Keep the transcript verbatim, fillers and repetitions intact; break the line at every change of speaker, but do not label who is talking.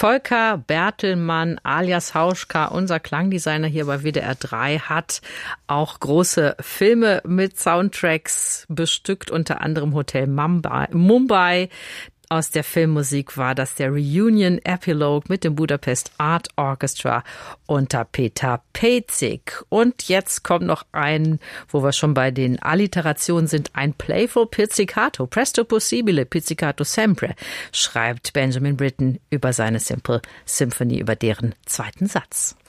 Volker Bertelmann alias Hauschka, unser Klangdesigner hier bei W D R drei, hat auch große Filme mit Soundtracks bestückt, unter anderem Hotel Mumbai. Aus der Filmmusik war das der Reunion Epilogue mit dem Budapest Art Orchestra unter Peter Pezig. Und jetzt kommt noch ein, wo wir schon bei den Alliterationen sind, ein Playful Pizzicato. Presto possibile, pizzicato sempre, schreibt Benjamin Britten über seine Simple Symphony, über deren zweiten Satz.